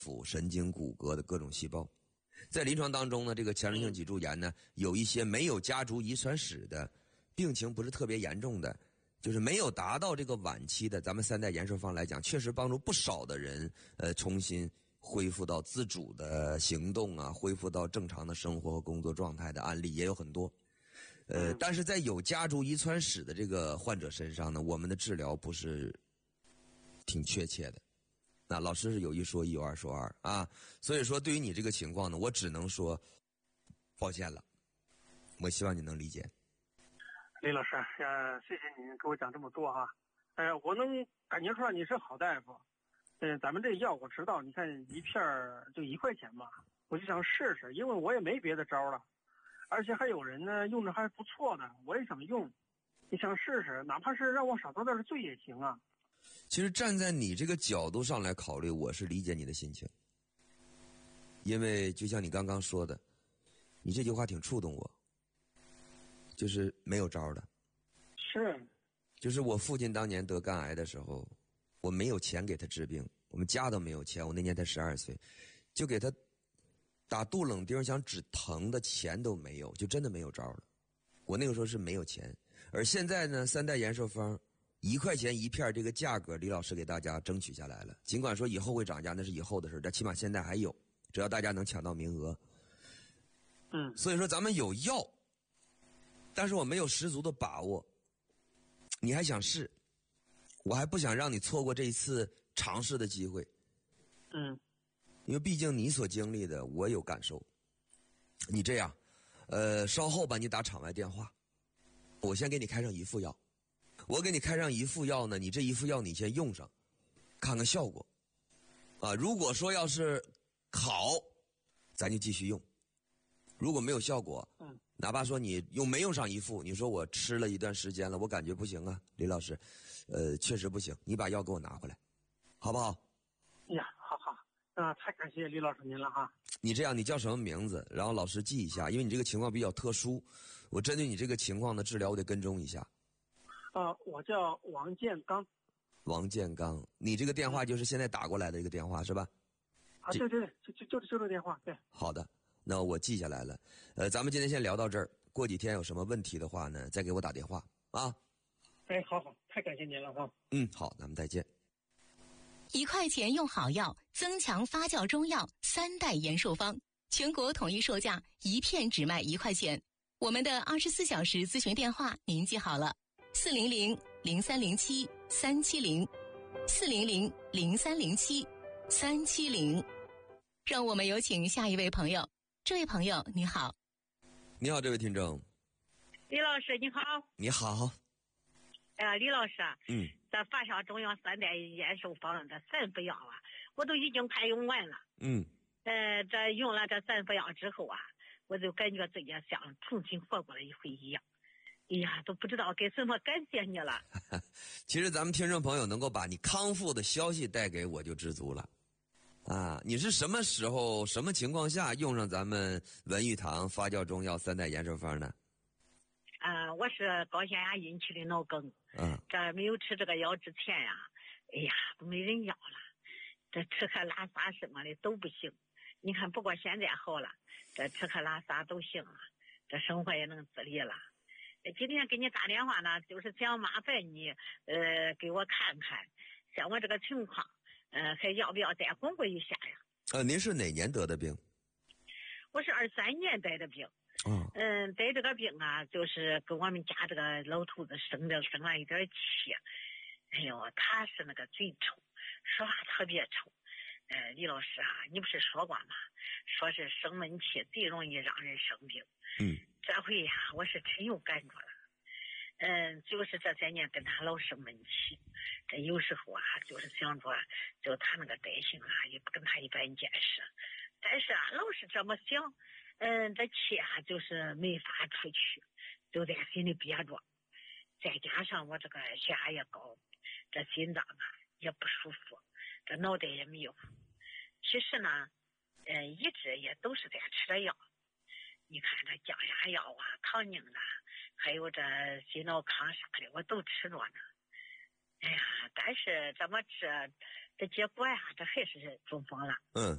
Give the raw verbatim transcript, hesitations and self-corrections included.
腑、神经、骨骼的各种细胞。在临床当中呢，这个强直性脊柱炎呢，有一些没有家族遗传史的，病情不是特别严重的，就是没有达到这个晚期的，咱们三代延寿方来讲，确实帮助不少的人，呃，重新恢复到自主的行动啊，恢复到正常的生活和工作状态的案例也有很多。呃，但是在有家族遗传史的这个患者身上呢，我们的治疗不是挺确切的。那老师是有一说一，有二说二啊，所以说对于你这个情况呢，我只能说抱歉了，我希望你能理解。 李老师，呃，谢谢您给我讲这么多哈，呃，我能感觉出来你是好大夫，嗯、呃，咱们这药我知道，你看一片就一块钱嘛，我就想试试，因为我也没别的招了，而且还有人呢用着还不错的，我也想用，你想试试，哪怕是让我少遭点罪也行啊。 其实站在你这个角度上来考虑，我是理解你的心情，因为就像你刚刚说的，你这句话挺触动我，就是没有招的。 是， 就是我父亲当年得肝癌的时候，我没有钱给他治病，我们家都没有钱，我那年才十二岁，就给他打杜冷丁想止疼的钱都没有，就真的没有招了。我那个时候是没有钱，而现在呢，三代延寿方一块钱一片这个价格，李老师给大家争取下来了。尽管说以后会涨价，那是以后的事，但起码现在还有，只要大家能抢到名额。 嗯， 所以说咱们有药，但是我没有十足的把握。你还想试，我还不想让你错过这一次尝试的机会。 嗯， 因为毕竟你所经历的，我有感受。你这样，呃，稍后吧，你打场外电话，我先给你开上一副药。我给你开上一副药呢，你这一副药你先用上，看看效果。啊，如果说要是好，咱就继续用；如果没有效果， 嗯， 哪怕说你用没用上一副，你说我吃了一段时间了，我感觉不行啊，李老师，呃，确实不行，你把药给我拿回来，好不好？ 呀，好好，啊，太感谢李老师您了哈。 你这样，你叫什么名字？然后老师记一下，因为你这个情况比较特殊，我针对你这个情况的治疗，我得跟踪一下。 啊，我叫王建刚。 王建刚，你这个电话就是现在打过来的一个电话是吧？ 啊，对对对，就就就就这电话，对。 好的，那我记下来了。呃，咱们今天先聊到这儿，过几天有什么问题的话呢，再给我打电话啊。 哎，好好，太感谢您了哈。 嗯，好，咱们再见。 一块钱用好药，增强发酵中药三代延寿方，全国统一售价，一片只卖一块钱。我们的二十四小时咨询电话您记好了，四零零零三零七三七零，四零零零三零七三七零。让我们有请下一位朋友。这位朋友你好。 你好，这位听众。 李老师你好。 你好。 呃，李老师啊， 嗯， 这发酵中药三代延寿方这三副药啊，我都已经快用完了。 嗯， 呃，这用了这三副药之后啊，我就感觉自己像重新活过了一回一样。哎呀，都不知道该怎么感谢你了。 其实咱们听众朋友能够把你康复的消息带给我就知足了。啊，你是什么时候、什么情况下用上咱们文玉堂发酵中药三代延寿方呢？ 啊、呃，我是高血压引起的脑梗。 嗯， 这没有吃这个药之前呀、啊，哎呀，都没人要了。这吃喝拉撒什么的都不行。你看，不过现在好了，这吃喝拉撒都行了，这生活也能自理了。今天给你打电话呢，就是想麻烦你，呃，给我看看，像我这个情况，呃，还要不要再巩固一下呀？ 呃，您是哪年得的病？ 我是二三年得的病。 哦， 嗯，得这个病啊，就是跟我们家这个老头子生的生了一点气。哎呦，他是那个嘴臭，说话特别臭。呃，李老师啊，你不是说过吗？说是生闷气最容易让人生病。 嗯， 这回呀、啊，我是真有感觉了。嗯，就是这些年跟他老生闷气，这有时候啊，就是想着，就他那个德行啊，也不跟他一般见识。但是啊，老是这么想，嗯，这气啊，就是没发出去，就在心里憋着。再加上我这个血压也高，这心脏啊也不舒服，这脑袋也迷糊。其实呢，嗯，一直也都是在吃着药。你看这降压药啊、抗凝的，还有这心脑康啥的，我都吃着呢。 哎呀，但是怎么这这结果呀，这还是中风了。 嗯，